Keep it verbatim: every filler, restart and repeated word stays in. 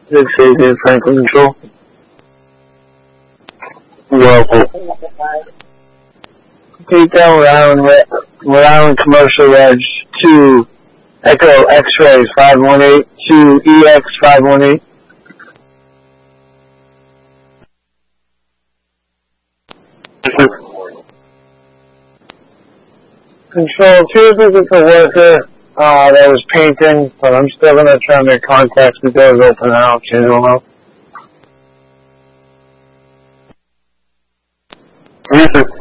six eight eight Franklin Control. Local. Take down Rhode Island, Rhode Island Commercial Reg to Echo X-Ray five one eight to E X five one eight. Control, two is a worker uh, that was painting, but I'm still going to try to make contacts with those open out. You know. Yes, sir.